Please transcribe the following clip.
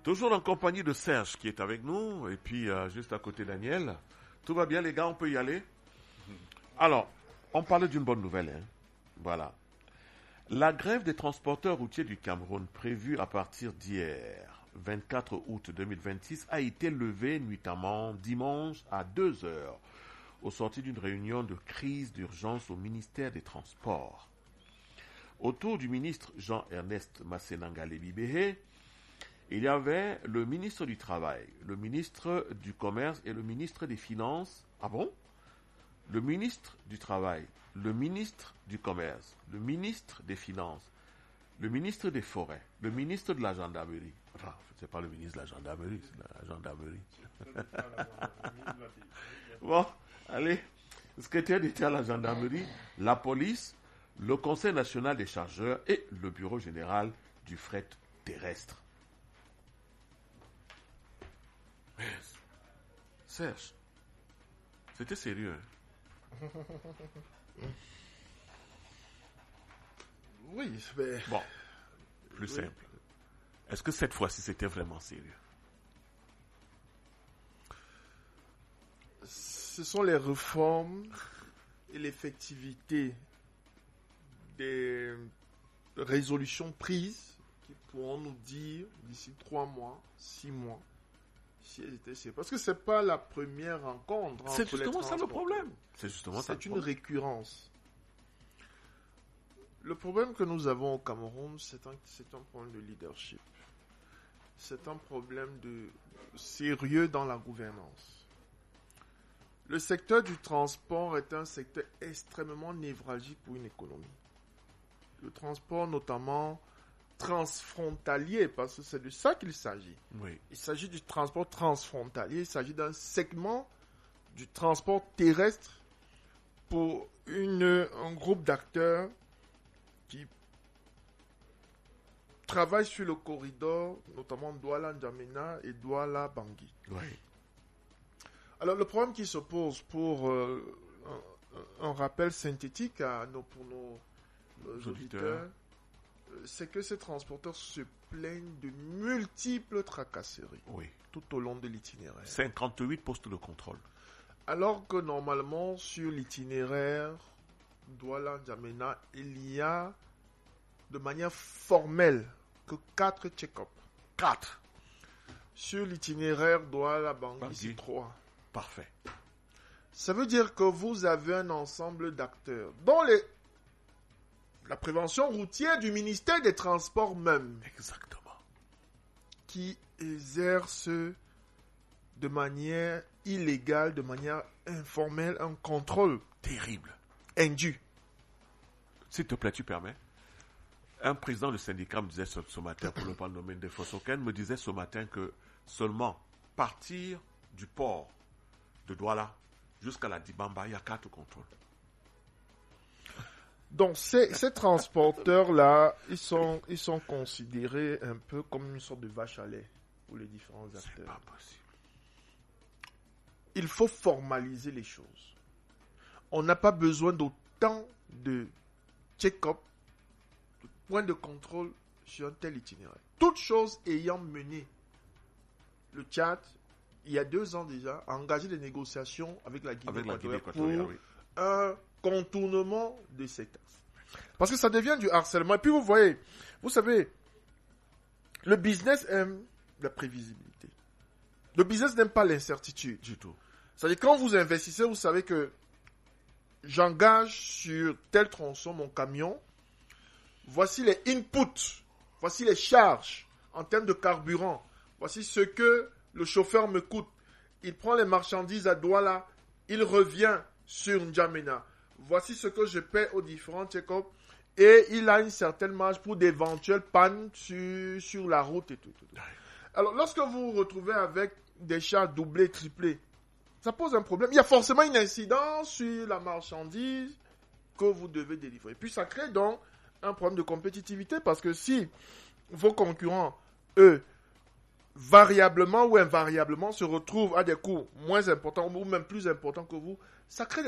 Toujours en compagnie de Serge qui est avec nous, et puis juste à côté Daniel. Tout va bien les gars, on peut y aller? Alors, on parlait d'une bonne nouvelle. Voilà. La grève des transporteurs routiers du Cameroun, prévue à partir d'hier, 24 août 2026, a été levée nuitamment dimanche à 2 heures, au sorti d'une réunion de crise d'urgence au ministère des Transports. Autour du ministre Jean-Ernest Massenanga-Lebibéhe, il y avait le ministre du Travail, le ministre du Commerce et le ministre des Finances. Ah bon? Le ministre du Travail, le ministre du Commerce, le ministre des Finances, le ministre des Forêts, le ministre de la Gendarmerie. Enfin, c'est pas le ministre de la Gendarmerie, c'est la Gendarmerie. Bon, allez. Le secrétaire d'État à la Gendarmerie, la police, le Conseil national des chargeurs et le Bureau général du fret terrestre. Mais, Serge, c'était sérieux. Oui, mais... Bon, plus simple. Est-ce que cette fois-ci, c'était vraiment sérieux? Ce sont les réformes et l'effectivité des résolutions prises qui pourront nous dire d'ici 3 mois, 6 mois, si elles étaient sérieuses. Parce que c'est pas la première rencontre. C'est justement ça le problème. C'est justement ça. C'est une récurrence. Le problème que nous avons au Cameroun, c'est un problème de leadership. C'est un problème de sérieux dans la gouvernance. Le secteur du transport est un secteur extrêmement névralgique pour une économie. Le transport notamment transfrontalier, parce que c'est de ça qu'il s'agit. Oui. Il s'agit du transport transfrontalier, il s'agit d'un segment du transport terrestre pour un groupe d'acteurs qui travaillent sur le corridor, notamment Douala-N'Djamena et Douala-Bangui. Oui. Alors le problème qui se pose pour un rappel synthétique pour nos auditeurs, c'est que ces transporteurs se plaignent de multiples tracasseries tout au long de l'itinéraire. 58 postes de contrôle. Alors que normalement, sur l'itinéraire Douala-N'Djamena, il y a de manière formelle que 4 check-ups. 4. Sur l'itinéraire Douala-Bangui, c'est 3. Parfait. Ça veut dire que vous avez un ensemble d'acteurs dont la prévention routière du ministère des Transports même. Exactement. Qui exerce de manière illégale, de manière informelle, un contrôle terrible, indu. S'il te plaît, tu permets? Un président du syndicat me disait ce matin, pour ne pas le nommer de Fosoken, me disait ce matin que seulement partir du port de Douala jusqu'à la Dibamba, il y a 4 contrôles. Donc ces transporteurs-là, ils sont considérés un peu comme une sorte de vache à lait pour les différents acteurs. C'est pas possible. Il faut formaliser les choses. On n'a pas besoin d'autant de check-up, de points de contrôle sur un tel itinéraire. Toute chose ayant mené le Tchad, il y a 2 ans déjà, a engagé des négociations avec la Guinée équatoriale pour un contournement de cet axe. Parce que ça devient du harcèlement. Et puis vous voyez, vous savez, le business aime la prévisibilité. Le business n'aime pas l'incertitude. Du tout. C'est-à-dire quand vous investissez, vous savez que j'engage sur tel tronçon mon camion, voici les inputs, voici les charges en termes de carburant, voici ce que le chauffeur me coûte. Il prend les marchandises à Douala, il revient sur N'Djamena. Voici ce que je paie aux différents check-ups et il a une certaine marge pour d'éventuelles pannes sur la route et tout. Alors, lorsque vous vous retrouvez avec des charges doublées, triplées, ça pose un problème. Il y a forcément une incidence sur la marchandise que vous devez délivrer. Puis ça crée donc un problème de compétitivité parce que si vos concurrents, eux, variablement ou invariablement se retrouvent à des coûts moins importants ou même plus importants que vous, ça crée